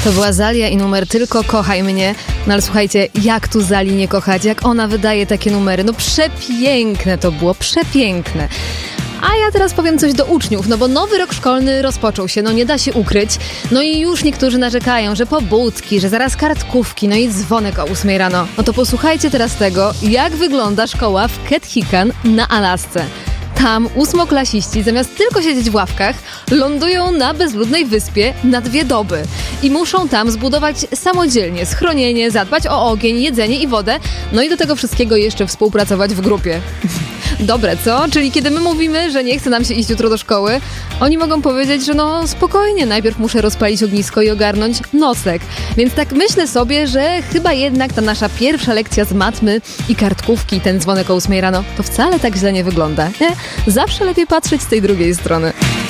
To była Zalia i numer Tylko kochaj mnie. No ale słuchajcie, jak tu Zali nie kochać? Jak ona wydaje takie numery? No przepiękne to było, przepiękne. A ja teraz powiem coś do uczniów, no bo nowy rok szkolny rozpoczął się, no nie da się ukryć. No i już niektórzy narzekają, że pobudki, że zaraz kartkówki, no i dzwonek o 8 rano. No to posłuchajcie teraz tego, jak wygląda szkoła w Ketchikan na Alasce. Tam ósmoklasiści zamiast tylko siedzieć w ławkach, lądują na bezludnej wyspie na 2 doby. I muszą tam zbudować samodzielnie schronienie, zadbać o ogień, jedzenie i wodę, no i do tego wszystkiego jeszcze współpracować w grupie. Dobre, co? Czyli kiedy my mówimy, że nie chce nam się iść jutro do szkoły, oni mogą powiedzieć, że no spokojnie, najpierw muszę rozpalić ognisko i ogarnąć nocleg. Więc tak myślę sobie, że chyba jednak ta nasza pierwsza lekcja z matmy i kartkówki, ten dzwonek o 8 rano, to wcale tak źle nie wygląda. Nie? Zawsze lepiej patrzeć z tej drugiej strony.